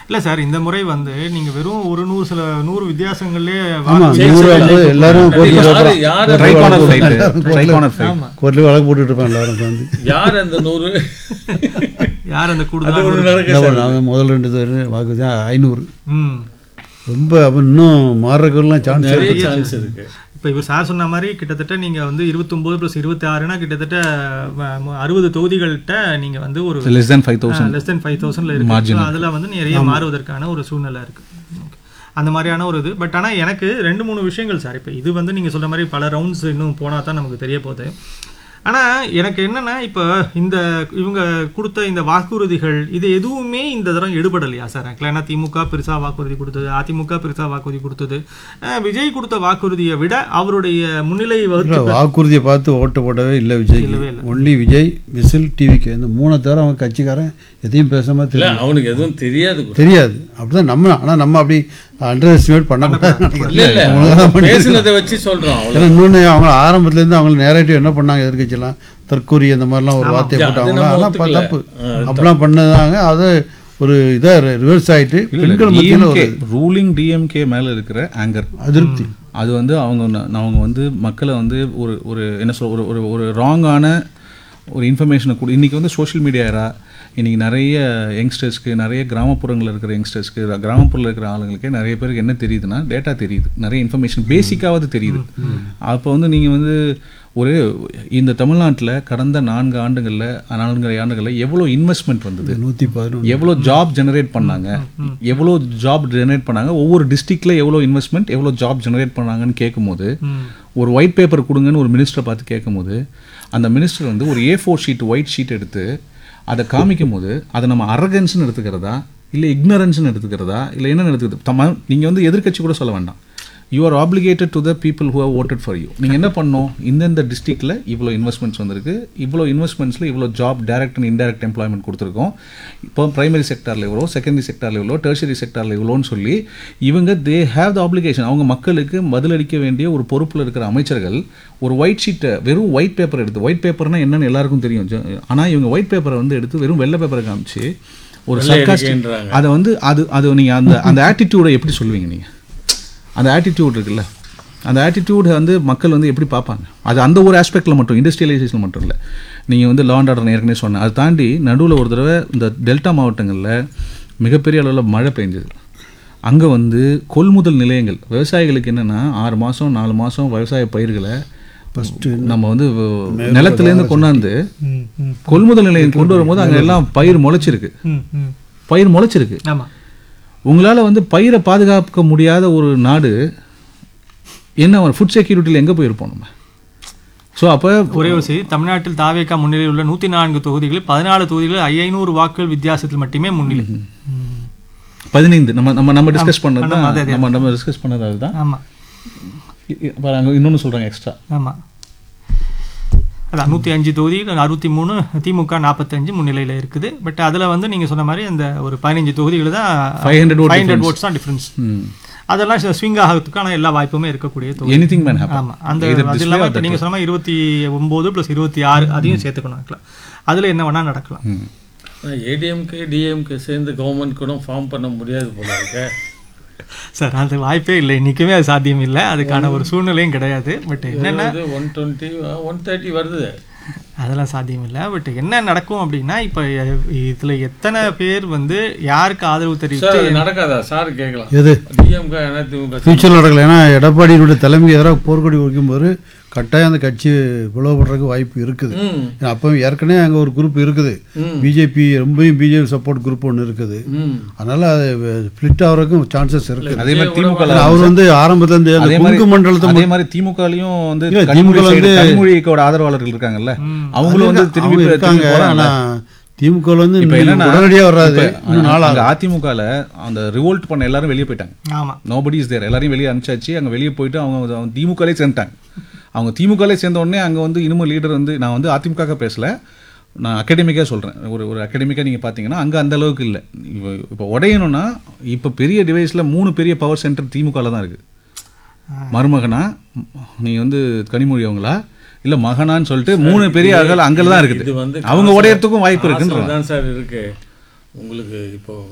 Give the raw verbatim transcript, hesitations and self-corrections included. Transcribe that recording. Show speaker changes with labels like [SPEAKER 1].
[SPEAKER 1] இல்லை சார், இந்த முறை வந்து நீங்கள் வெறும் ஒரு நூறு சில நூறு வித்தியாசங்கள்லேயே
[SPEAKER 2] எல்லாரும் கோர்ட்ல வழக்கு போட்டுட்டு இருப்பாங்க எல்லாரும் வந்து.
[SPEAKER 3] யார் அந்த நூறு,
[SPEAKER 1] யார் அந்த கூடுதல்
[SPEAKER 2] முதல் ரெண்டு பேர் வாக்கு தான் ஐநூறு.
[SPEAKER 1] ம்
[SPEAKER 2] ரொம்ப அப்போ இன்னும் மாறுறதுக்கெல்லாம் சான்ஸ்
[SPEAKER 3] சான்ஸ் இருக்கு.
[SPEAKER 1] இப்போ இவர் சார் சொன்ன மாதிரி கிட்டத்தட்ட நீங்கள் வந்து இருபத்தொம்போது ப்ளஸ் இருபத்தி ஆறுனா கிட்டத்தட்ட அறுபது தொகுதிகள்கிட்ட நீங்கள் வந்து ஒரு
[SPEAKER 4] less than five thousand
[SPEAKER 1] less than five தௌசண்ட்ல இருக்கு. அதில் வந்து நிறைய மாறுவதற்கான ஒரு சூழ்நிலை இருக்குது. அந்த மாதிரியான ஒரு இது. பட் ஆனால் எனக்கு ரெண்டு மூணு விஷயங்கள் சார், இப்போ இது வந்து நீங்கள் சொல்கிற மாதிரி பல ரவுண்ட்ஸ் இன்னும் போனால் தான் நமக்கு தெரிய போகுது. ஆனால் எனக்கு என்னென்னா, இப்போ இந்த இவங்க கொடுத்த இந்த வாக்குறுதிகள் இது எதுவுமே இந்த தரம் எடுபடலையா சார்? ஏன்னா திமுக பெருசாக வாக்குறுதி கொடுத்தது, அதிமுக பெருசாக வாக்குறுதி கொடுத்தது, விஜய் கொடுத்த வாக்குறுதியை விட அவருடைய முன்னிலை
[SPEAKER 2] வாக்குறுதியை பார்த்து ஓட்டு போடவே இல்லை விஜய். ஒன்லி விஜய், விசில், டிவிக்கு இந்த மூணை தவிர அவங்க கட்சிக்காரன் எதையும் பேசாம தெரியல,
[SPEAKER 3] அவனுக்கு எதுவும் தெரியாது
[SPEAKER 2] தெரியாது அப்படிதான் நம்ம. ஆனால் நம்ம அப்படி அண்டர் எஸ்டிமேட் பண்ணக்கூடாது
[SPEAKER 3] வச்சு சொல்கிறோம்.
[SPEAKER 2] ஏன்னா இன்னொன்று அவங்க ஆரம்பத்துலேருந்து அவங்க நேரேட்டிவ் என்ன பண்ணாங்க, எதிர்கட்சியெல்லாம் தற்கூரி அந்த மாதிரிலாம் ஒரு வார்த்தையை போட்டாங்க, அதெல்லாம் தப்பு அப்படிலாம் பண்ணதாங்க. அது ஒரு இதாக ரிவர்ஸ் ஆகிட்டு பெண்கள் மத்தியில் ஒரு
[SPEAKER 4] ரூலிங் டிஎம்கே மேலே இருக்கிற ஆங்கர்,
[SPEAKER 2] அதிருப்தி,
[SPEAKER 4] அது வந்து அவங்க அவங்க வந்து மக்களை வந்து ஒரு ஒரு என்ன சொல் ஒரு ஒரு ஒரு ராங்கான ஒரு இன்ஃபர்மேஷனை கூட. இன்றைக்கி வந்து சோஷியல் மீடியா ஏரா, இன்றைக்கி நிறைய யங்ஸ்டர்ஸ்க்கு, நிறைய கிராமப்புறங்களில் இருக்கிற யங்ஸ்டர்ஸ்க்கு, கிராமப்புறத்தில் இருக்கிற ஆளுங்களுக்கே நிறைய பேருக்கு என்ன தெரியுதுன்னா டேட்டா தெரியுது, நிறைய இன்ஃபர்மேஷன் பேசிக்காவது தெரியுது. அப்போ வந்து நீங்கள் வந்து ஒரு இந்த தமிழ்நாட்டில் கடந்த நான்கு ஆண்டுகளில் நான்கு ஆண்டுகளில் எவ்வளோ இன்வெஸ்ட்மெண்ட் வந்தது,
[SPEAKER 2] நூற்றி பதினொன்று
[SPEAKER 4] எவ்வளோ ஜாப் ஜெனரேட் பண்ணாங்க, எவ்வளோ ஜாப் ஜெனரேட் பண்ணாங்க, ஒவ்வொரு டிஸ்ட்ரிக்டில் எவ்வளோ இன்வெஸ்ட்மெண்ட், எவ்வளோ ஜாப் ஜெனரேட் பண்ணாங்கன்னு கேட்கும்போது, ஒரு ஒயிட் பேப்பர் கொடுங்கன்னு ஒரு மினிஸ்டரை பார்த்து கேட்கும்போது, அந்த மினிஸ்டர் வந்து ஒரு A four sheet white sheet எடுத்து அதை காமிக்கும் போது அதை நம்ம அரகன்ஸ்னு எடுத்துக்கிறதா இல்லை இக்னரன்ஸ்னு எடுத்துக்கிறதா இல்லை என்னென்னு எடுத்துக்கிறது. தம்ம நீங்கள் வந்து எதிர்கட்சி கூட சொல்ல வேண்டாம், you are obligated to the people who have voted for you. நீங்கள் என்ன பண்ணணும், இந்தந்த டிஸ்ட்ரிக்டில் இவ்வளோ இன்வெஸ்ட்மெண்ட்ஸ் வந்திருக்கு, இவ்வளோ இன்வெஸ்ட்மெண்ட்ஸில் இவ்வளோ job direct and indirect employment கொடுத்துருக்கோம், இப்போ பிரைமரி செக்டாரில் இவ்வளோ, செகண்டரி செக்டாரில் இவ்வளோ, டெர்ஷரி செக்டாரில் இவ்வளோன்னு சொல்லி இவங்க தே ஹேவ் த ஆப்ளிகேஷன். அவங்க மக்களுக்கு பதிலளிக்க வேண்டிய ஒரு பொறுப்பில் இருக்கிற அமைச்சர்கள் ஒரு ஒயிட் ஷீட்டை, வெறும் ஒயிட் பேப்பர் எடுத்து, ஒயிட் பேப்பர்னால் என்னென்னு எல்லாருக்கும் தெரியும், ஆனால் இவங்க ஒயிட் பேப்பரை வந்து எடுத்து வெறும் வெள்ளை பேப்பரை காமிச்சு ஒரு சர்க்காஸ்டிக், அதை வந்து அது அது நீங்கள் அந்த அந்த ஆட்டிடியூடை எப்படி சொல்லுவீங்க நீங்கள்? அந்த ஆட்டிடியூட் இருக்குல்ல, அந்த ஆட்டிடியூட் வந்து மக்கள் வந்து எப்படி பார்ப்பாங்க? அது அந்த ஒரு ஆஸ்பெக்டில் மட்டும், இண்டஸ்ட்ரியலைசேஷன் மட்டும் இல்லை. நீங்கள் வந்து லா அண்ட் ஆர்டர் ஏற்கனவே சொன்னேன், அதை தாண்டி நடுவில் ஒரு தடவை இந்த டெல்டா மாவட்டங்களில் மிகப்பெரிய அளவில் மழை பெஞ்சது. அங்கே வந்து கொள்முதல் நிலையங்கள், விவசாயிகளுக்கு என்னென்னா ஆறு மாதம் நாலு மாதம் விவசாய பயிர்களை ஃபஸ்ட்டு நம்ம வந்து நிலத்துலேருந்து கொண்டாந்து கொள்முதல் நிலையம் கொண்டு வரும்போது அங்கே எல்லாம் பயிர் முளைச்சிருக்கு, பயிர் முளைச்சிருக்கு. உங்களால் வந்து பயிரை பாதுகாக்க முடியாத ஒரு நாடு என்ன, ஃபுட் செக்யூரிட்டியில் எங்கே போயிருப்போம் நம்ம? ஸோ அப்போ
[SPEAKER 1] ஒரே ஒரு செய்தி, தமிழ்நாட்டில் தாவேகா முன்னிலையில் உள்ள நூற்றி நான்கு தொகுதிகளில் பதினாலு தொகுதிகளில் ஐநூறு வாக்குகள் வித்தியாசத்தில் மட்டுமே முன்னிலை.
[SPEAKER 4] பதினைந்து நம்ம நம்ம நம்ம டிஸ்கஸ் பண்ணது தான், நம்ம நம்ம டிஸ்கஸ் பண்ணது அதுதான்.
[SPEAKER 1] ஆமாம்,
[SPEAKER 4] இன்னொன்று சொல்கிறாங்க எக்ஸ்ட்ரா.
[SPEAKER 1] ஆமாம், அதான் நூற்றி அஞ்சு தொகுதி அறுபத்தி மூணு திமுக நாற்பத்தஞ்சு முன்னிலையில் இருக்குது. பட் அதில் வந்து நீங்கள் சொன்ன மாதிரி அந்த ஒரு பதினஞ்சு தொகுதிகள் தான் five hundred five hundred oats தான் டிஃப்ரென்ஸ். அதெல்லாம் ஸ்விங் ஆகிறதுக்கான எல்லா வாய்ப்புமே இருக்கக்கூடிய தொகுதி.
[SPEAKER 4] Anything man happen.
[SPEAKER 1] ஆமாம், அந்த அது இல்லாமல் நீங்கள் சொன்ன மாதிரி இருபத்தி ஒம்பது ப்ளஸ் இருபத்தி ஆறு அதையும் சேர்த்துக்கணும். அதில் என்ன வேணால் நடக்கலாம்.
[SPEAKER 3] ஏடிஎம்கே டிஎம்கே சேர்ந்து கவர்மெண்ட் கூட ஃபார்ம் பண்ண முடியாது போல இருக்க
[SPEAKER 1] சார். அது வாய்ப்பே இல்லை, இன்றைக்குமே அது சாத்தியம் இல்லை, அதுக்கான ஒரு சூழ்நிலையும் கிடையாது. பட் என்னென்ன
[SPEAKER 3] ஒன் டுவெண்ட்டி ஒன் தேர்ட்டி வருது,
[SPEAKER 1] அதெல்லாம் சாத்தியம் இல்லை. பட் என்ன நடக்கும் அப்படின்னா, இப்போ இதில் எத்தனை பேர் வந்து யாருக்கு ஆதரவு தெரிவித்து
[SPEAKER 3] நடக்காதா சார் கேட்கலாம்.
[SPEAKER 2] எது
[SPEAKER 3] டிஎம்கே திமுக
[SPEAKER 2] ஃபியூச்சர் நடக்கல. ஏன்னா எடப்பாடியினுடைய தலைமைக்கு எதிராக போர்க்கொடி வைக்கும்போது கட்டாயம் அந்த கட்சி பிளவுபடுறதுக்கு வாய்ப்பு இருக்குது. அப்போ ஏற்கனவே அங்கே ஒரு குரூப் இருக்குது, பிஜேபி ரொம்பவும் பிஜேபி சப்போர்ட் குரூப் ஒன்று இருக்குது. அதனால அது ஸ்பிளிட் ஆகிறதுக்கும் சான்சஸ் இருக்குது.
[SPEAKER 4] அதே மாதிரி திமுக
[SPEAKER 2] அவர் வந்து ஆரம்பத்துல இருந்து கொங்கு மண்டலத்தை,
[SPEAKER 4] அதே மாதிரி திமுகலையும் வந்து திமுக வந்து கனிமொழியோட ஆதரவாளர்கள் இருக்காங்கல்ல, அவங்களும் வந்து திரும்பி இருக்காங்க.
[SPEAKER 2] ஆனால் திமுக வந்து உடனடியாக வராது.
[SPEAKER 4] அதிமுகவில் அந்த ரிவோல்ட் பண்ண எல்லாரும் வெளியே போயிட்டாங்க. நோபடி இஸ் தேர், எல்லாரையும் வெளியே அனுப்பிச்சாச்சு. அங்கே வெளியே போயிட்டு அவங்க திமுகலே சேர்ந்துட்டாங்க. அவங்க திமுகலே சேர்ந்த உடனே அங்கே வந்து இன்னமும் லீடர் வந்து, நான் வந்து அதிமுக பேசல, நான் அகாடமிக்காக சொல்கிறேன், ஒரு ஒரு அகாடமிக்காக நீங்கள் பார்த்தீங்கன்னா அங்கே அந்த அளவுக்கு இல்லை. இப்போ இப்போ உடையணும்னா இப்போ பெரிய டிவைஸில் மூணு பெரிய பவர் சென்டர் திமுகவில் தான் இருக்குது. மருமகனா நீங்கள் வந்து கனிமொழி அவங்களா இல்லை மகனான்னு சொல்லிட்டு மூணு பெரிய அகல் அங்கே தான் இருக்குது. அவங்க உடையறதுக்கும் வாய்ப்பு இருக்குன்னு
[SPEAKER 3] தான் சார் இருக்குது உங்களுக்கு. இப்போ